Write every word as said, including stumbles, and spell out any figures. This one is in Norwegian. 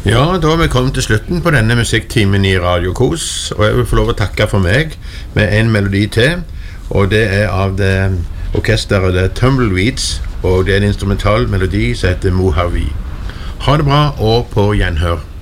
Ja, da har vi kommet til slutten på denne musikktimen i Radio Kos, og jeg vil få lov å takke for meg med en melodi til, og det er av det orkesteret The Tumbleweeds, og det er en instrumental melodi som heter Mojave. Ha det bra, og på gjenhør.